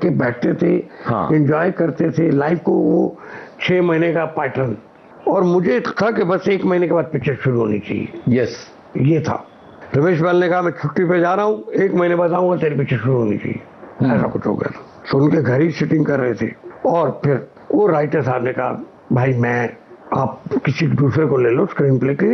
के बैठते थे, एंजॉय करते थे लाइफ को। वो 6 महीने का पैटर्न, और मुझे था कि बस 1 महीने के बाद पिक्चर शुरू होनी चाहिए। यस, ये था। रमेश बैल ने कहा मैं छुट्टी पे जा रहा हूँ, 1 महीने बाद आऊंगा, तेरी पिक्चर शुरू होनी चाहिए। ऐसा कुछ हो गया था। तो उनके घर ही सिटिंग कर रहे थे, और फिर वो राइटर साहब ने कहा भाई आप किसी दूसरे को ले लो स्क्रीन प्ले के लिए।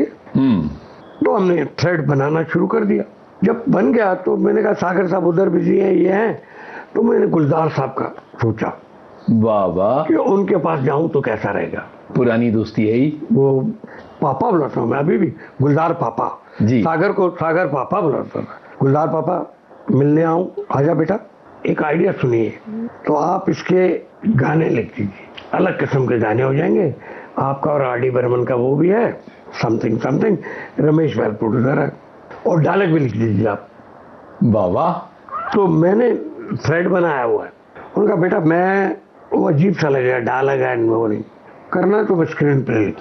तो हमने थ्रेड बनाना शुरू कर दिया। जब बन गया तो मैंने कहा सागर साहब उधर बिजी हैं, ये हैं, तो मैंने गुलजार साहब का सोचा। वाह वाह, कि उनके पास जाऊं तो कैसा रहेगा। पुरानी दोस्ती है ही। वो पापा बुलाता हूँ मैं अभी भी, गुलजार पापा जी। सागर को सागर पापा बुलाता था। गुलजार पापा मिलने आऊं, आजा बेटा, एक आइडिया सुनिए, तो आप इसके गाने लिख दीजिए, अलग किस्म के गाने हो जाएंगे आपका और आर डी बर्मन का, वो भी है समथिंग समथिंग, रमेश बैल प्रोड्यूसर है, और डायलॉग भी लिख दीजिए आप। वाह वाह। तो मैंने थ्रेड बनाया हुआ है। उनका बेटा मैं वो अजीब सा लगेगा, डायलॉग एंड वो नहीं करना, तो screen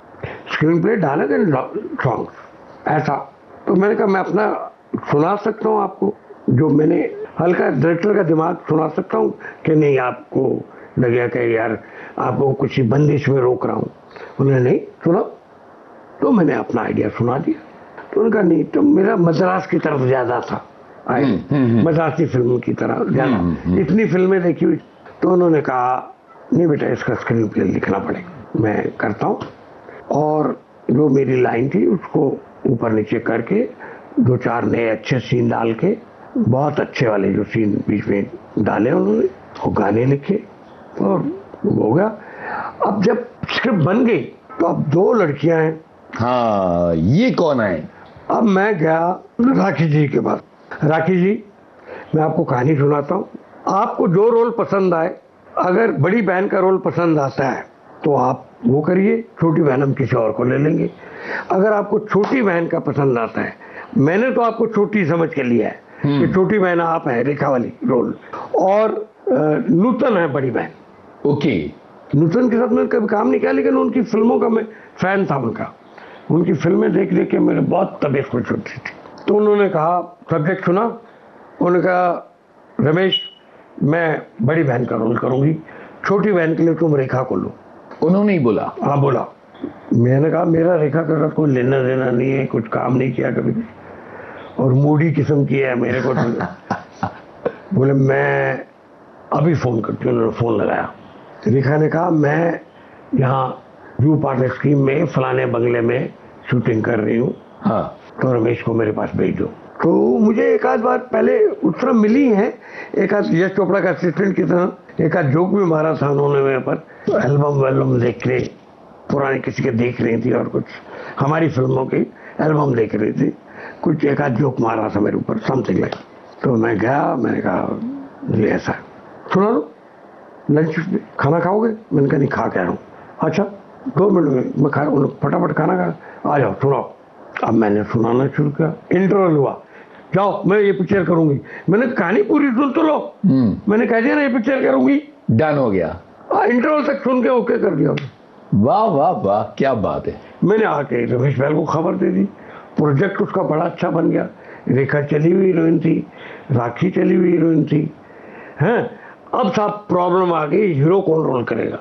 play dialogue and songs ऐसा। तो मैंने कहा मैं अपना सुना सकता हूँ आपको, जो मैंने हल्का डायरेक्टर का दिमाग सुना सकता हूँ कि नहीं आपको लगेगा कि यार आपको कुछ बंदिश में रोक रहा हूँ। उन्होंने नहीं सुना, तो मैंने अपना आइडिया सुना दिया। तो उनका नहीं, तो मेरा मद्रास की तरफ ज्यादा था, मद्रासी फिल्म की तरह ज्यादा, इतनी फिल्में देखी हुई। तो उन्होंने कहा नहीं बेटा इसका स्क्रीन प्ले लिखना पड़ेगा, मैं करता हूँ। और जो मेरी लाइन थी उसको ऊपर नीचे करके 2-4 नए अच्छे सीन डाल के, बहुत अच्छे वाले जो सीन बीच में डाले उन्होंने, वो गाने लिखे और हो गया। अब जब स्क्रिप्ट बन गई तो अब 2 लड़कियां हैं। हाँ, ये कौन है? अब मैं गया राखी जी के पास। राखी जी, मैं आपको कहानी सुनाता हूँ, आपको जो रोल पसंद आए, अगर बड़ी बहन का रोल पसंद आता है तो आप वो करिए, छोटी बहन हम किसी और को ले लेंगे। अगर आपको छोटी बहन का पसंद आता है, मैंने तो आपको छोटी समझ के लिया है कि छोटी बहन आप है, रेखा वाली रोल, और नूतन है बड़ी बहन। ओके। नूतन के साथ मैंने कभी काम नहीं किया, लेकिन उनकी फिल्मों का मैं फैन था उनका, उनकी फिल्में देख देख के मेरे बहुत तबीयत खुश होती थी। तो उन्होंने कहा सब्जेक्ट सुना, उन्होंने कहा रमेश मैं बड़ी बहन का रोल करूंगी, छोटी बहन के लिए तुम रेखा को लो। उन्होंने ही बोला? हाँ बोला। मैंने कहा मेरा रेखा के साथ कोई लेना देना नहीं है, कुछ काम नहीं किया कभी, और मूडी किस्म की है मेरे को तो। बोले मैं अभी फोन करती हूँ। उन्होंने फोन लगाया। रेखा ने कहा मैं यहाँ व्यू पार्टनर स्कीम में फलाने बंगले में शूटिंग कर रही हूँ, हाँ, तो रमेश को मेरे पास भेज दो। तो मुझे एक आध बार पहले उस तरह मिली है, एक आध यश चोपड़ा का असिस्टेंट की तरह एक आध जोक भी मारा था उन्होंने मेरे पर। तो एल्बम देख रहे, पुरानी किसी के देख रही थी, और कुछ हमारी फिल्मों की एल्बम देख रही थी, कुछ एक आध जोक मारा था मेरे ऊपर, समथिंग लाइक। तो मैं गया, मैंने कहा ये ऐसा सुना लो, लंच खाना खाओगे? मैंने कहा नहीं खा के आया हूँ। अच्छा 2 मिनट में मैं खा, फटाफट खाना खा, आ जाओ सुनाओ। अब मैंने सुनाना शुरू किया, इंटरवल हुआ, जाओ मैं ये पिक्चर करूंगी। मैंने कहानी पूरी सुन तो लो, मैंने कह दिया ना ये पिक्चर करूंगी, डन हो गया। इंटरवल तक सुन के ओके कर दिया। वाह वाह वाह, क्या बात है। मैंने आके रमेश बैल को खबर दे दी, प्रोजेक्ट उसका बड़ा अच्छा बन गया। रेखा चली हुई हीरोइन थी, राखी चली हुई हीरोइन थी, हैं। अब साहब प्रॉब्लम आ गई, हीरो कौन रोल करेगा।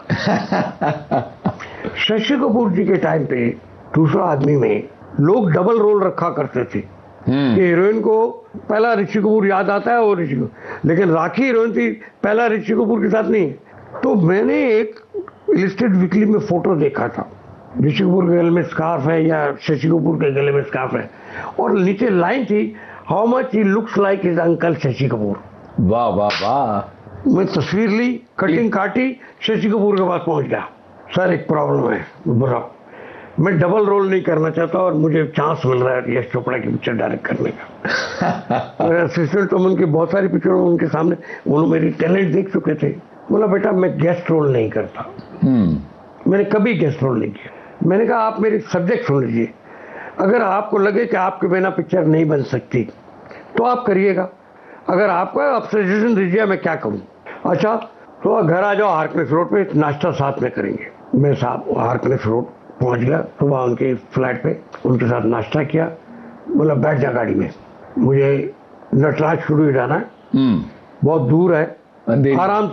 शशि कपूर जी के टाइम पे दूसरा आदमी में लोग डबल रोल रखा करते थे कि हीरोइन को पहला ऋषि कपूर याद आता है, और ऋषि, लेकिन राखी हीरोइन थी, पहला ऋषि कपूर के साथ नहीं। तो मैंने एक इलस्ट्रेट वीकली में फोटो देखा था, ऋषि कपूर के गले में स्कार्फ है या शशि कपूर के गले में स्कार्फ है, और नीचे लाइन थी how much he looks like his uncle Shashi Kapoor. वाह वाह वाह। मैं तस्वीर ली, कटिंग काटी, शशि कपूर के पास पहुंच गया। सर एक प्रॉब्लम है, बुरा, मैं डबल रोल नहीं करना चाहता और मुझे चांस मिल रहा है यश चोपड़ा की पिक्चर डायरेक्ट करने का। मेरे असिस्टेंट तो उनकी बहुत सारी पिक्चरों में उनके सामने उन्होंने मेरी टैलेंट देख चुके थे। बोला बेटा मैं गेस्ट रोल नहीं करता, मैंने कभी गेस्ट रोल नहीं किया। मैंने कहा आप मेरी सब्जेक्ट सुन लीजिए, अगर आपको लगे कि आपके बिना पिक्चर नहीं बन सकती तो आप करिएगा, अगर आपको आप सजेशन दीजिए मैं क्या करूं। अच्छा तो घर आ जाओ, हारकनेस रोड पे नाश्ता साथ में करेंगे। मैं साहब हारकनेस रोड पहुंच गया, सुबह उनके फ्लैट पे उनके साथ नाश्ता किया। बोला बैठ जा गाड़ी में, मुझे नटराज शुरू ही जाना है, बहुत दूर है, आराम